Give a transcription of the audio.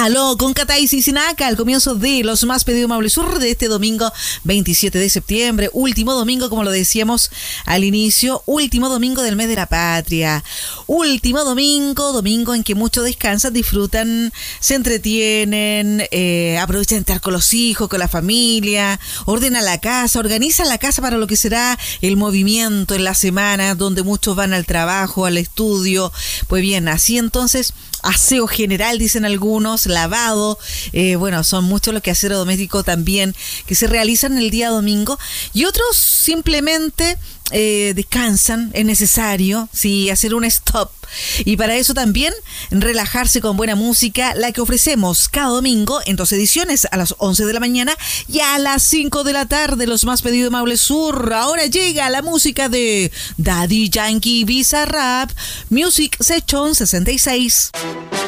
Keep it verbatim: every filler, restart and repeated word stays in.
Aló, con Catay y Sinaca, al comienzo de los más pedidos Maule Sur de este domingo veintisiete de septiembre, último domingo, como lo decíamos al inicio, último domingo del mes de la patria, último domingo, domingo en que muchos descansan, disfrutan, se entretienen, eh, aprovechan de estar con los hijos, con la familia, ordenan la casa, organizan la casa para lo que será el movimiento en la semana, donde muchos van al trabajo, al estudio. Pues bien, así entonces, aseo general, dicen algunos, lavado, eh, bueno, son muchos los quehaceres domésticos también que se realizan el día domingo, y otros simplemente eh, descansan, es necesario, sí, hacer un stop, y para eso también relajarse con buena música, la que ofrecemos cada domingo en dos ediciones, a las once de la mañana y a las cinco de la tarde, los más pedidos de Maule Sur. Ahora llega la música de Daddy Yankee, Bizarrap, Music Session sesenta y seis.